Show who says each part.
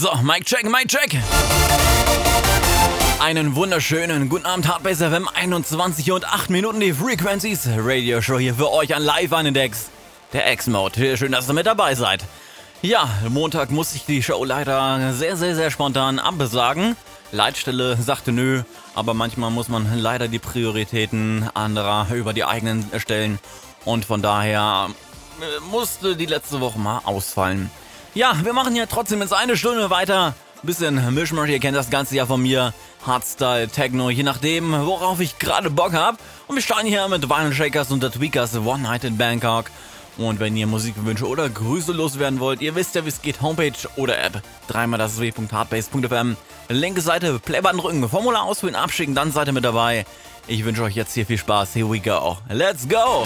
Speaker 1: So, Mic check, Mic check. Einen wunderschönen guten Abend, Hardbase FM, 21:08, die Frequencies Radio Show hier für euch an Live an den Decks. Der X-Mode, schön, dass ihr mit dabei seid. Ja, Montag musste ich die Show leider sehr spontan absagen. Leitstelle sagte nö, aber manchmal muss man leider die Prioritäten anderer über die eigenen stellen. Und von daher musste die letzte Woche mal ausfallen. Ja, wir machen hier trotzdem jetzt eine Stunde weiter. Bisschen Mischmasch, ihr kennt das Ganze ja von mir. Hardstyle, Techno, je nachdem, worauf ich gerade Bock habe. Und wir starten hier mit Vinyl Shakers und The Tweakers, One Night in Bangkok. Und wenn ihr Musikwünsche oder Grüße loswerden wollt, ihr wisst ja, wie es geht, Homepage oder App. Dreimal das w.hardbase.fm. Linke Seite, Playbutton drücken, Formular ausfüllen, abschicken, dann seid ihr mit dabei. Ich wünsche euch jetzt hier viel Spaß. Here we go. Let's go!